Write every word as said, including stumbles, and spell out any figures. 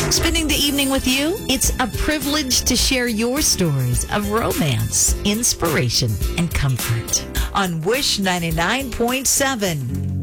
Spending the evening with you, it's a privilege to share your stories of romance, inspiration, and comfort on Wish ninety-nine point seven.